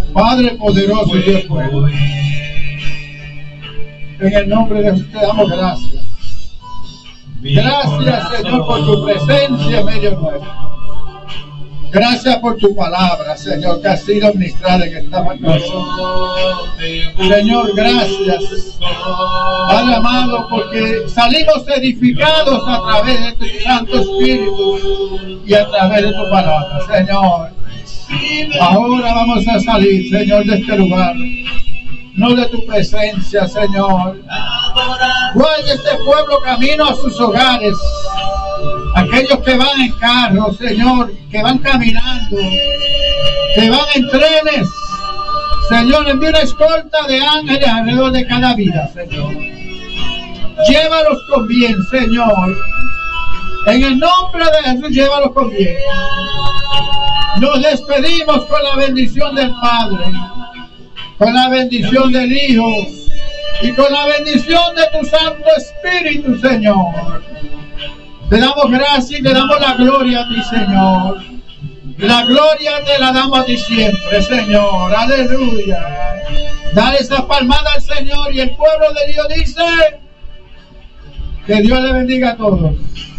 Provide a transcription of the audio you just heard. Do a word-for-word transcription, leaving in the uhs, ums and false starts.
Padre poderoso y Dios bueno, en el nombre de Jesús te damos gracias. Gracias, Señor, por tu presencia en medio nuestro. Gracias por tu palabra, Señor, que ha sido ministrada en esta mañana. Señor, gracias, Padre amado, porque salimos edificados a través de tu Santo Espíritu y a través de tu palabra, Señor. Ahora vamos a salir, Señor, de este lugar, no de tu presencia, Señor. Guarda este pueblo camino a sus hogares. Aquellos que van en carro, Señor, que van caminando, que van en trenes, Señor, envía una escolta de ángeles alrededor de cada vida, Señor. Llévalos con bien, Señor. En el nombre de Jesús, llévalos con bien. Nos despedimos con la bendición del Padre, con la bendición del Hijo y con la bendición de tu Santo Espíritu, Señor. Te damos gracias y te damos la gloria a ti, Señor. La gloria te la damos a ti siempre, Señor. Aleluya. Dale esa palmada al Señor y el pueblo de Dios dice que Dios le bendiga a todos.